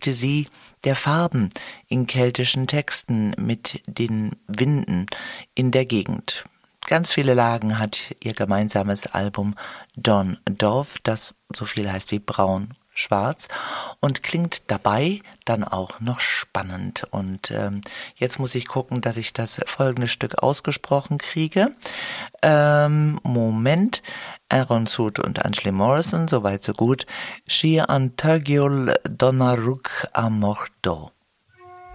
Geschichte sie der Farben in keltischen Texten mit den Winden in der Gegend. Ganz viele Lagen hat ihr gemeinsames Album Dawn Dove, das so viel heißt wie braun, schwarz und klingt dabei dann auch noch spannend. Und jetzt muss ich gucken, dass ich das folgende Stück ausgesprochen kriege. Moment. Aaron Sud und Ashley Morrison, soweit so gut. Shi an Tagul Donnaruk Amordo.